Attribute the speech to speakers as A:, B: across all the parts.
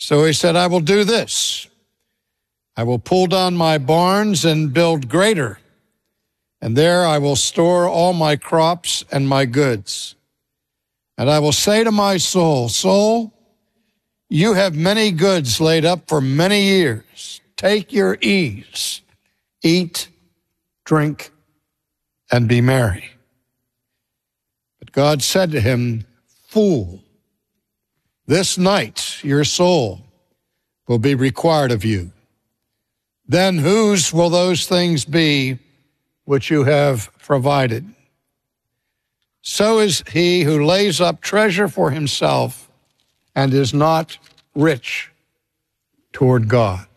A: So he said, I will do this. I will pull down my barns and build greater, and there I will store all my crops and my goods. And I will say to my soul, soul, you have many goods laid up for many years. Take your ease, eat, drink, and be merry. But God said to him, fool, this night your soul will be required of you. Then whose will those things be which you have provided? So is he who lays up treasure for himself and is not rich toward God.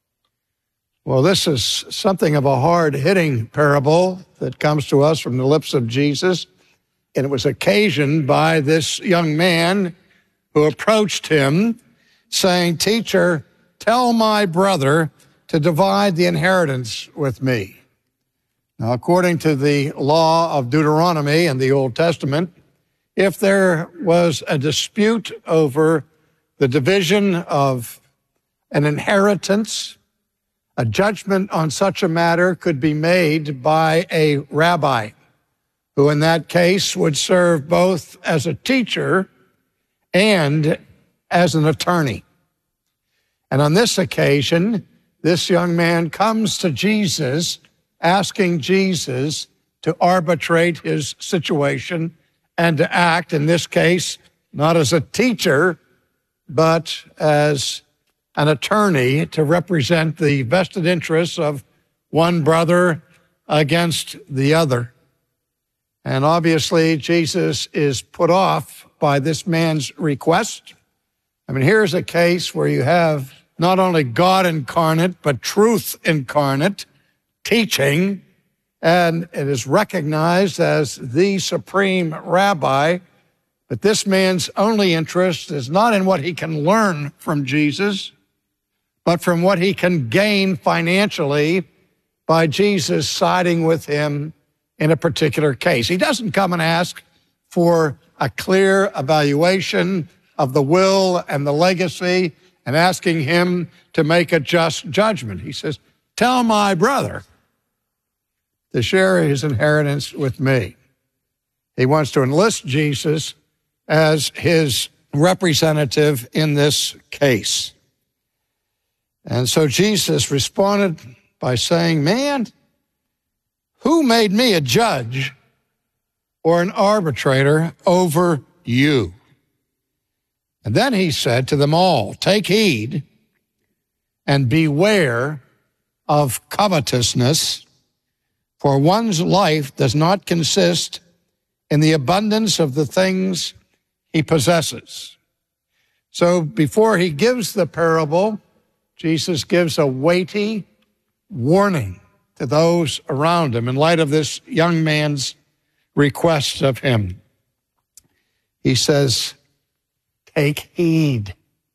A: Well, this is something of a hard-hitting parable that comes to us from the lips of Jesus. And it was occasioned by this young man who approached him saying, Teacher, tell my brother to divide the inheritance with me. Now, according to the law of Deuteronomy in the Old Testament, if there was a dispute over the division of an inheritance, a judgment on such a matter could be made by a rabbi, who in that case would serve both as a teacher and as an attorney. And on this occasion, this young man comes to Jesus, asking Jesus to arbitrate his situation and to act, in this case, not as a teacher, but as an attorney to represent the vested interests of one brother against the other. And obviously, Jesus is put off by this man's request. I mean, here's a case where you have not only God incarnate, but truth incarnate teaching, and it is recognized as the supreme rabbi. But this man's only interest is not in what he can learn from Jesus, but from what he can gain financially by Jesus siding with him in a particular case. He doesn't come and ask for a clear evaluation of the will and the legacy and asking him to make a just judgment. He says, tell my brother to share his inheritance with me. He wants to enlist Jesus as his representative in this case. And so Jesus responded by saying, man, who made me a judge or an arbitrator over you? And then he said to them all, take heed and beware of covetousness, for one's life does not consist in the abundance of the things he possesses. So before he gives the parable, Jesus gives a weighty warning to those around him in light of this young man's request of him. He says, take heed.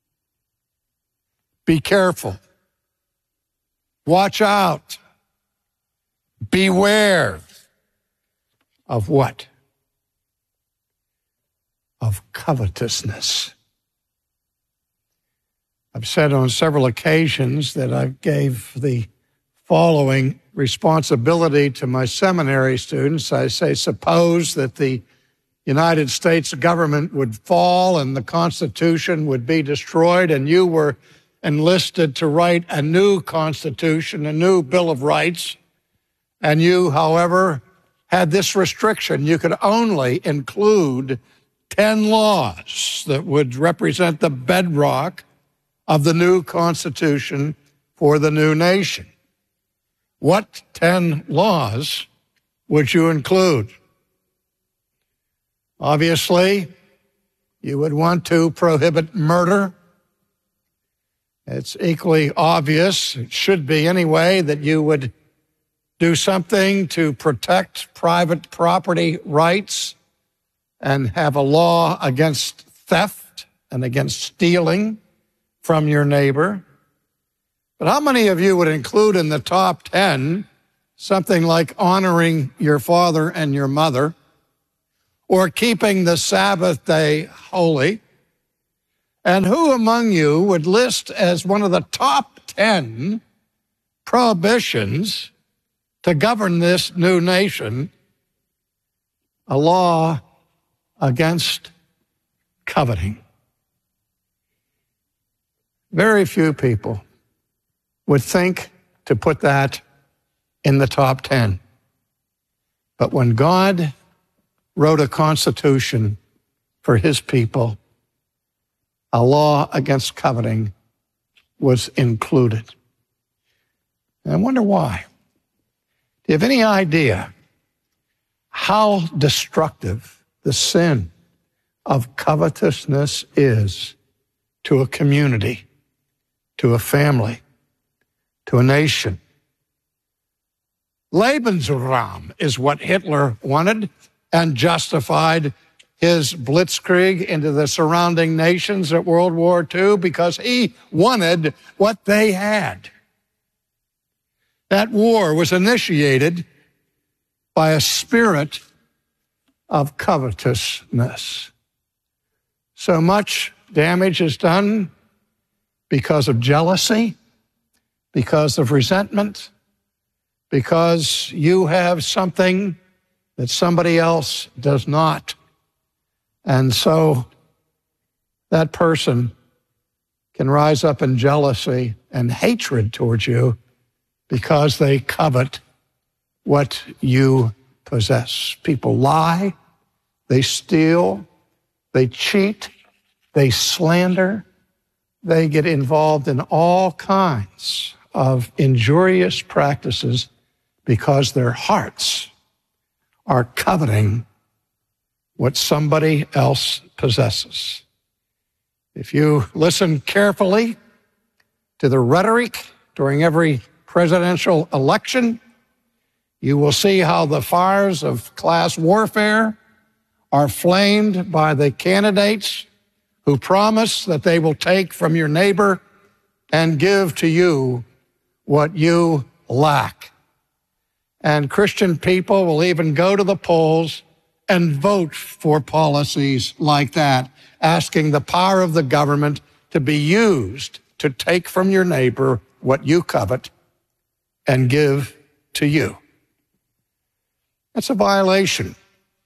A: Be careful. Watch out. Beware of what? Of covetousness. I've said on several occasions that I gave the following responsibility to my seminary students. I say, suppose that the United States government would fall and the Constitution would be destroyed, and you were enlisted to write a new Constitution, a new Bill of Rights, and you, however, had this restriction. You could only include 10 laws that would represent the bedrock of the new Constitution for the new nation. What 10 laws would you include? Obviously, you would want to prohibit murder. It's equally obvious, it should be anyway, that you would do something to protect private property rights and have a law against theft and against stealing from your neighbor. But how many of you would include in the top 10 something like honoring your father and your mother, or keeping the Sabbath day holy, And who among you would list as one of the top 10 prohibitions to govern this new nation a law against coveting? Very few people would think to put that in the top 10. But when God wrote a constitution for his people, a law against coveting was included. And I wonder why. Do you have any idea how destructive the sin of covetousness is to a community, to a family, to a nation? Lebensraum is what Hitler wanted and justified his blitzkrieg into the surrounding nations at World War II because he wanted what they had. That war was initiated by a spirit of covetousness. So much damage is done because of jealousy, because of resentment, because you have something that somebody else does not. And so that person can rise up in jealousy and hatred towards you because they covet what you possess. People lie, they steal, they cheat, they slander, they get involved in all kinds of injurious practices because their hearts are coveting what somebody else possesses. If you listen carefully to the rhetoric during every presidential election, you will see how the fires of class warfare are flamed by the candidates who promise that they will take from your neighbor and give to you what you lack. And Christian people will even go to the polls and vote for policies like that, asking the power of the government to be used to take from your neighbor what you covet and give to you. That's a violation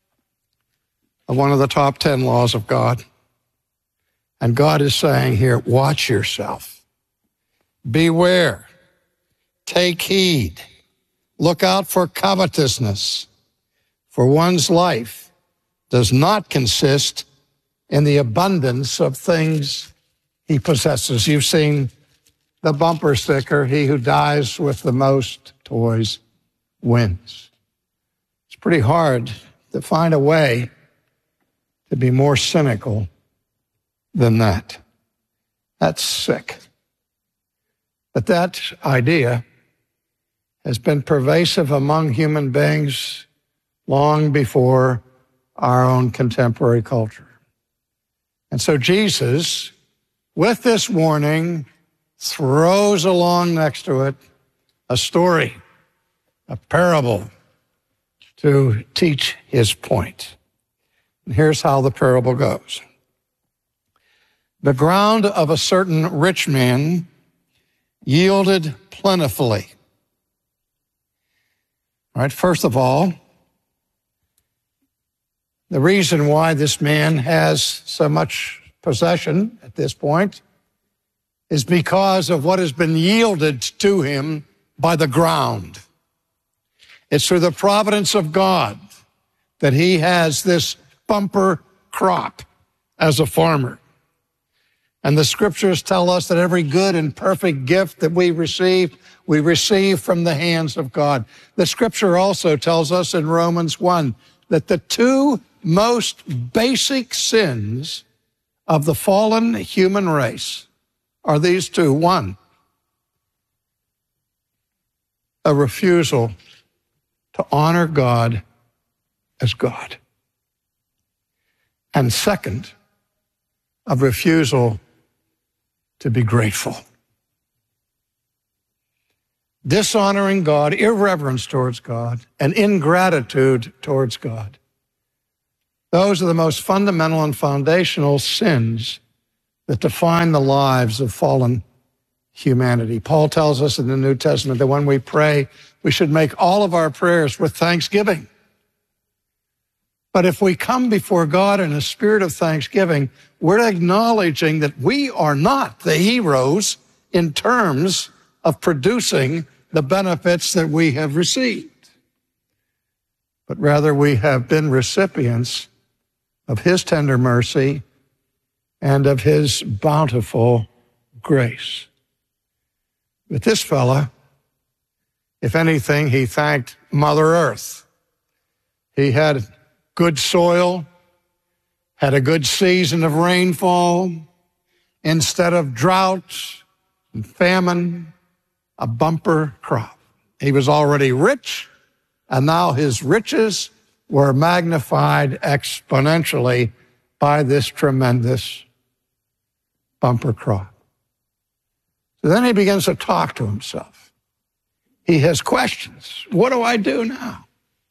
A: of one of the top 10 laws of God. And God is saying here, watch yourself. Beware. Take heed. Look out for covetousness. For one's life does not consist in the abundance of things he possesses. You've seen the bumper sticker, he who dies with the most toys wins. It's pretty hard to find a way to be more cynical than that. That's sick. But that idea has been pervasive among human beings long before our own contemporary culture. And so Jesus, with this warning, throws along next to it a story, a parable, to teach his point. And here's how the parable goes. The ground of a certain rich man yielded plentifully. All right, first of all, the reason why this man has so much possession at this point is because of what has been yielded to him by the ground. It's through the providence of God that he has this bumper crop as a farmer. And the scriptures tell us that every good and perfect gift that we receive from the hands of God. The scripture also tells us in Romans 1 that the two most basic sins of the fallen human race are these two. One, a refusal to honor God as God. And second, a refusal to be grateful. Dishonoring God, irreverence towards God, and ingratitude towards God. Those are the most fundamental and foundational sins that define the lives of fallen humanity. Paul tells us in the New Testament that when we pray, we should make all of our prayers with thanksgiving. But if we come before God in a spirit of thanksgiving, we're acknowledging that we are not the heroes in terms of producing the benefits that we have received, but rather we have been recipients of his tender mercy and of his bountiful grace. But this fella, if anything, he thanked Mother Earth. He had good soil, had a good season of rainfall, instead of drought and famine, a bumper crop. He was already rich, and now his riches were magnified exponentially by this tremendous bumper crop. So then he begins to talk to himself. He has questions. What do I do now?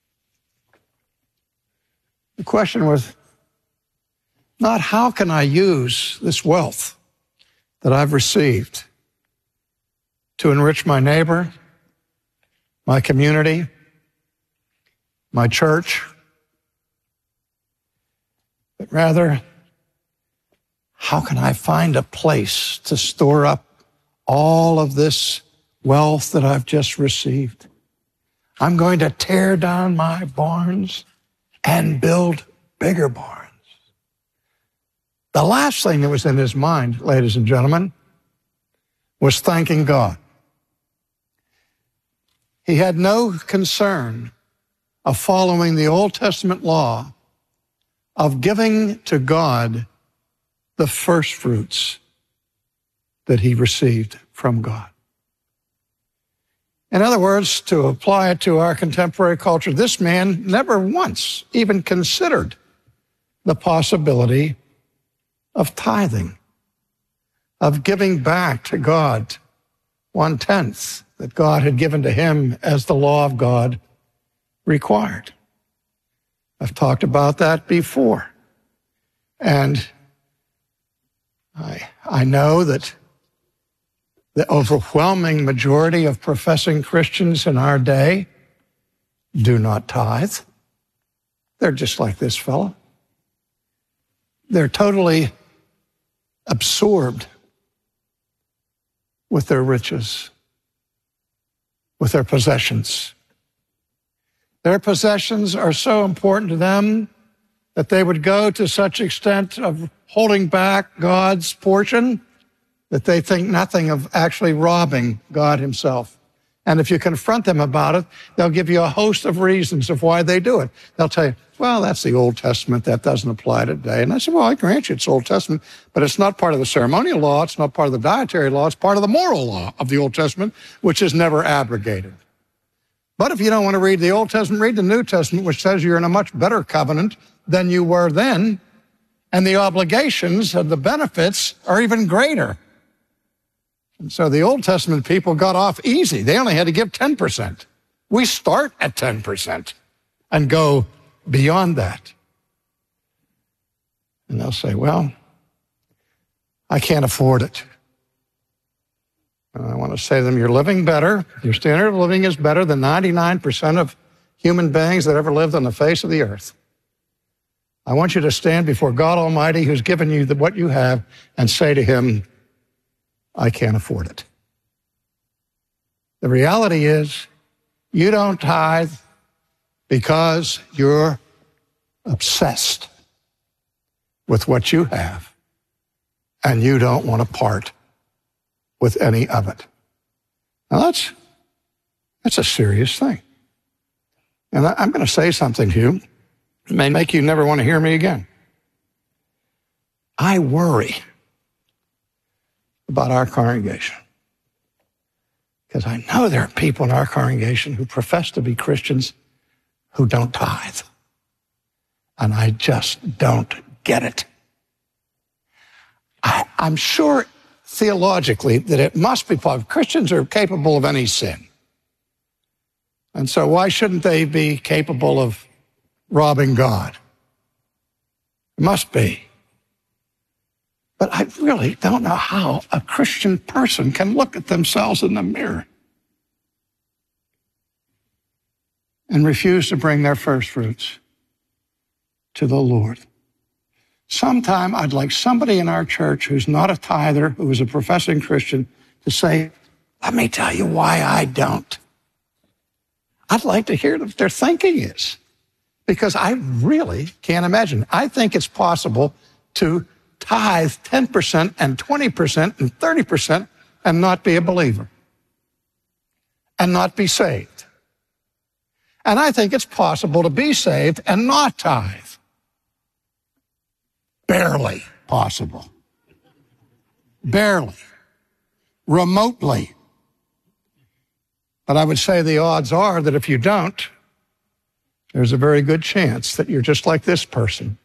A: The question was not how can I use this wealth that I've received to enrich my neighbor, my community, my church, but rather, how can I find a place to store up all of this wealth that I've just received? I'm going to tear down my barns and build bigger barns. The last thing that was in his mind, ladies and gentlemen, was thanking God. He had no concern of following the Old Testament law of giving to God the first fruits that he received from God. In other words, to apply it to our contemporary culture, this man never once even considered the possibility of tithing, of giving back to God 1/10 that God had given to him as the law of God required. I've talked about that before. And I know that the overwhelming majority of professing Christians in our day do not tithe. They're just like this fellow. They're totally absorbed with their riches, with their possessions. Their possessions are so important to them that they would go to such extent of holding back God's portion that they think nothing of actually robbing God himself. And if you confront them about it, they'll give you a host of reasons of why they do it. They'll tell you, well, that's the Old Testament. That doesn't apply today. And I said, well, I grant you it's Old Testament, but it's not part of the ceremonial law. It's not part of the dietary law. It's part of the moral law of the Old Testament, which is never abrogated. But if you don't want to read the Old Testament, read the New Testament, which says you're in a much better covenant than you were then, and the obligations and the benefits are even greater. And so the Old Testament people got off easy. They only had to give 10%. We start at 10% and go beyond that. And they'll say, well, I can't afford it. And I want to say to them, you're living better. Your standard of living is better than 99% of human beings that ever lived on the face of the earth. I want you to stand before God Almighty, who's given you what you have, and say to him, I can't afford it. The reality is, you don't tithe because you're obsessed with what you have, and you don't want to part with any of it. Now that's a serious thing. And I'm going to say something to you. It may make you never want to hear me again. I worry about our congregation, because I know there are people in our congregation who profess to be Christians who don't tithe. And I just don't get it. I'm sure theologically that it must be possible. Christians are capable of any sin. And so why shouldn't they be capable of robbing God? It must be. But I really don't know how a Christian person can look at themselves in the mirror and refuse to bring their first fruits to the Lord. Sometime I'd like somebody in our church who's not a tither, who is a professing Christian, to say, let me tell you why I don't. I'd like to hear what their thinking is, because I really can't imagine. I think it's possible to tithe 10% and 20% and 30% and not be a believer and not be saved. And I think it's possible to be saved and not tithe. Barely possible. Barely. Remotely. But I would say the odds are that if you don't, there's a very good chance that you're just like this person.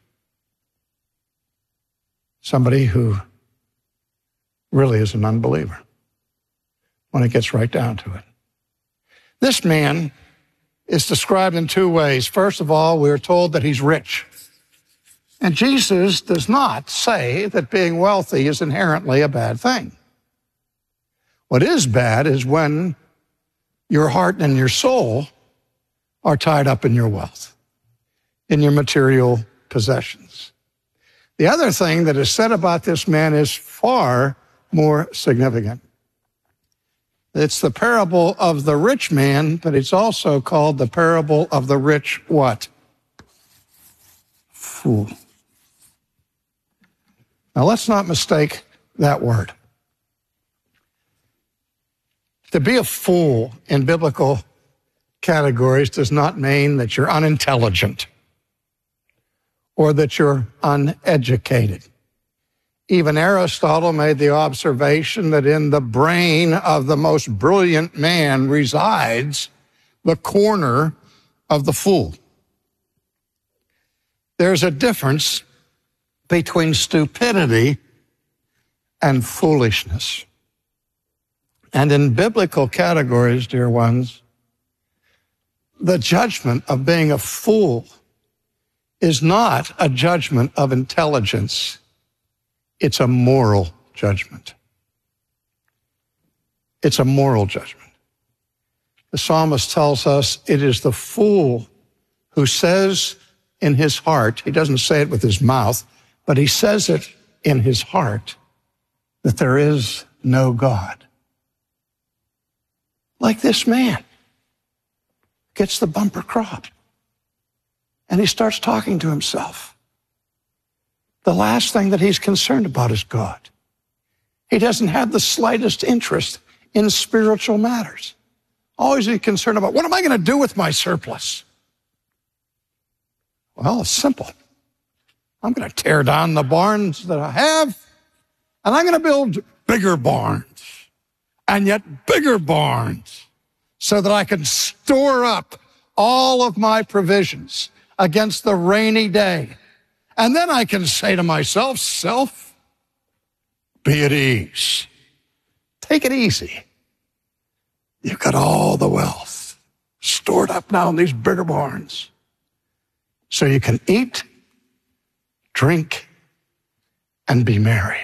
A: Somebody who really is an unbeliever when it gets right down to it. This man is described in two ways. First of all, we're told that he's rich. And Jesus does not say that being wealthy is inherently a bad thing. What is bad is when your heart and your soul are tied up in your wealth, in your material possessions. The other thing that is said about this man is far more significant. It's the parable of the rich man, but it's also called the parable of the rich what? Fool. Now let's not mistake that word. To be a fool in biblical categories does not mean that you're unintelligent or that you're uneducated. Even Aristotle made the observation that in the brain of the most brilliant man resides the corner of the fool. There's a difference between stupidity and foolishness. And in biblical categories, dear ones, the judgment of being a fool is not a judgment of intelligence. It's a moral judgment. It's a moral judgment. The psalmist tells us it is the fool who says in his heart, he doesn't say it with his mouth, but he says it in his heart, that there is no God. Like this man gets the bumper crop. And he starts talking to himself. The last thing that he's concerned about is God. He doesn't have the slightest interest in spiritual matters. Always he's concerned about, what am I going to do with my surplus? Well, it's simple. I'm going to tear down the barns that I have, and I'm going to build bigger barns, and yet bigger barns, so that I can store up all of my provisions against the rainy day. And then I can say to myself, self, be at ease. Take it easy. You've got all the wealth stored up now in these bigger barns. So you can eat, drink, and be merry.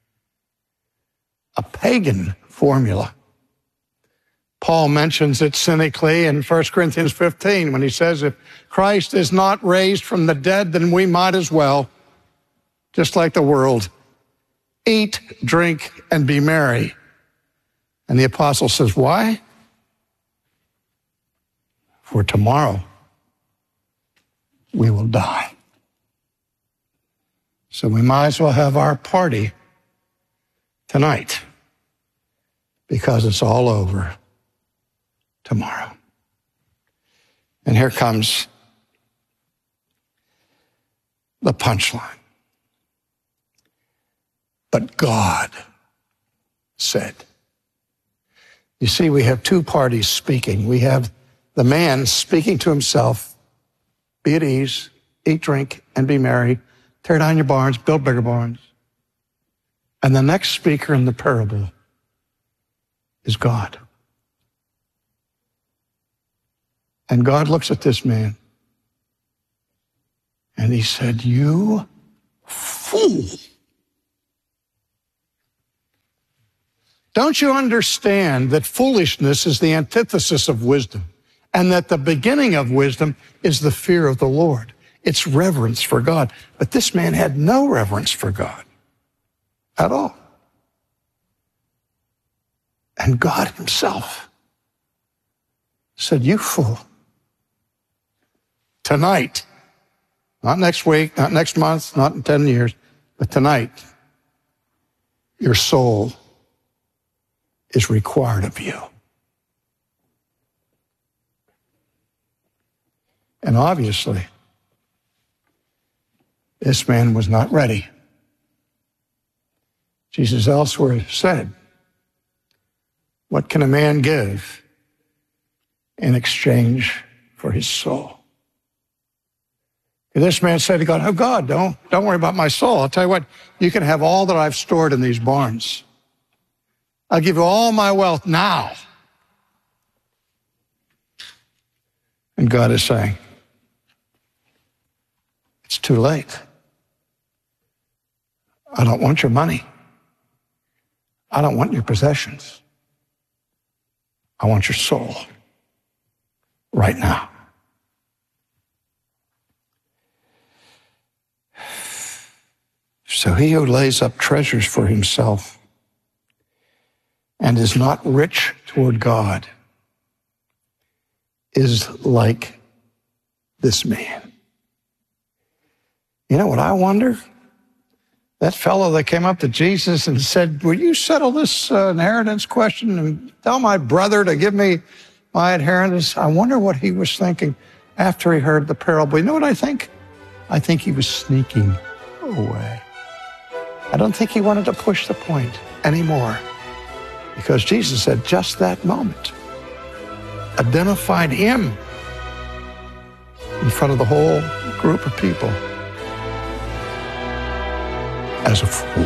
A: A pagan formula. Paul mentions it cynically in 1 Corinthians 15 when he says, if Christ is not raised from the dead, then we might as well, just like the world, eat, drink, and be merry. And the apostle says, why? For tomorrow we will die. So we might as well have our party tonight because it's all over tomorrow. And here comes the punchline. But God said. You see, we have two parties speaking. We have the man speaking to himself, be at ease, eat, drink, and be merry. Tear down your barns, build bigger barns. And the next speaker in the parable is God. And God looks at this man and he said, you fool. Don't you understand that foolishness is the antithesis of wisdom, and that the beginning of wisdom is the fear of the Lord? It's reverence for God. But this man had no reverence for God at all. And God himself said, you fool, tonight, not next week, not next month, not in 10 years, but tonight, your soul is required of you. And obviously, this man was not ready. Jesus elsewhere said, what can a man give in exchange for his soul? And this man said to God, oh God, don't worry about my soul. I'll tell you what, you can have all that I've stored in these barns. I'll give you all my wealth now. And God is saying, it's too late. I don't want your money. I don't want your possessions. I want your soul right now. So he who lays up treasures for himself and is not rich toward God is like this man. You know what I wonder? That fellow that came up to Jesus and said, will you settle this inheritance question and tell my brother to give me my inheritance? I wonder what he was thinking after he heard the parable. You know what I think? I think he was sneaking away. I don't think he wanted to push the point anymore, because Jesus at just that moment identified him in front of the whole group of people as a fool.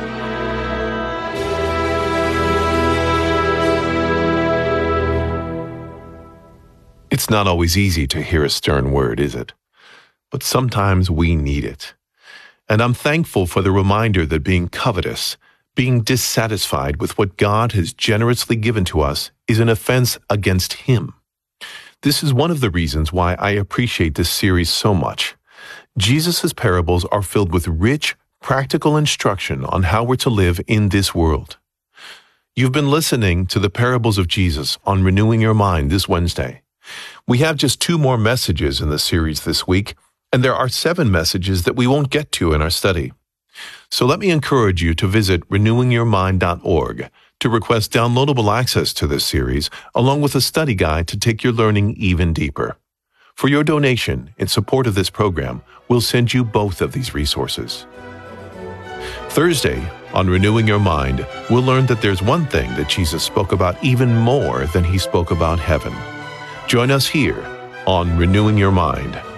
B: It's not always easy to hear a stern word, is it? But sometimes we need it. And I'm thankful for the reminder that being covetous, being dissatisfied with what God has generously given to us, is an offense against Him. This is one of the reasons why I appreciate this series so much. Jesus' parables are filled with rich, practical instruction on how we're to live in this world. You've been listening to the parables of Jesus on Renewing Your Mind this Wednesday. We have just 2 more messages in the series this week, and there are 7 messages that we won't get to in our study. So let me encourage you to visit renewingyourmind.org to request downloadable access to this series, along with a study guide to take your learning even deeper. For your donation in support of this program, we'll send you both of these resources. Thursday, on Renewing Your Mind, we'll learn that there's one thing that Jesus spoke about even more than he spoke about heaven. Join us here on Renewing Your Mind.